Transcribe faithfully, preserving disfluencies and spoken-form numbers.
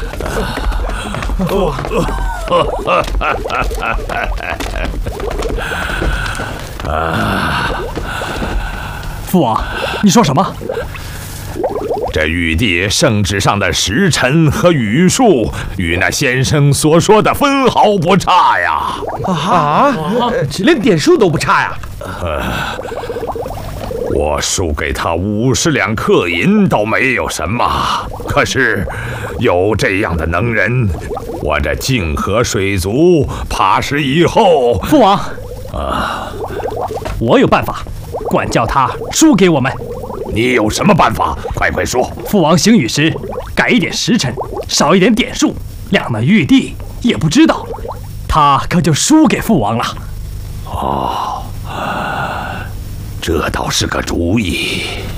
父王，你说什么？ 这玉帝圣旨上的时辰和语数，与那先生所说的分毫不差呀！ 啊，连点数都不差呀！ 呃，我输给他五十两克银倒没有什么，可是有这样的能人，我这泾河水族怕是以后…… 父王，啊，我有办法，管教他输给我们。 你有什么办法？快快说！ 父王行雨时改一点时辰，少一点点数，让那玉帝也不知道，他可就输给父王了。 哦，这倒是个主意。